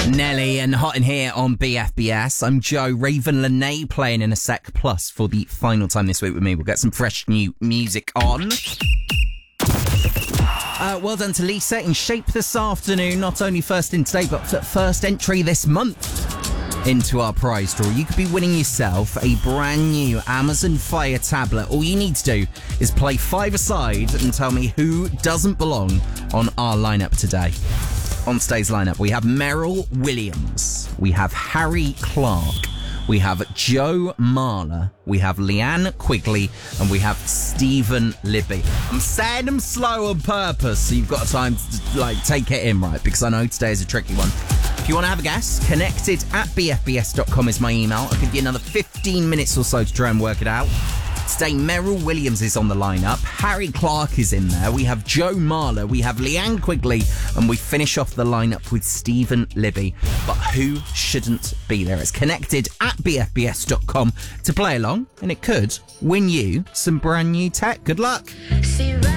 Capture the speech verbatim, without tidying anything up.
Nelly and Hot in Here on B F B S. I'm Joe. Raven Lene playing in a sec. Plus, for the final time this week with me, we'll get some fresh new music on. Uh, well done to Lisa in shape this afternoon. Not only first in today, but first entry this month into our prize draw. You could be winning yourself a brand new Amazon Fire tablet. All you need to do is play five-a-side and tell me who doesn't belong on our lineup today. On today's lineup, we have Meryl Williams, we have Harry Clark, we have Joe Marler, we have Leanne Quigley, and we have Stephen Libby. I'm saying them slow on purpose, so you've got time to like take it in, right? Because I know today is a tricky one. If you want to have a guess, connected at b f b s dot com is my email. I'll give you another fifteen minutes or so to try and work it out. Today, Meryl Williams is on the lineup. Harry Clark is in there. We have Joe Marler. We have Leanne Quigley. And we finish off the lineup with Stephen Libby. But who shouldn't be there? It's connected at b f b s dot com to play along. And it could win you some brand new tech. Good luck.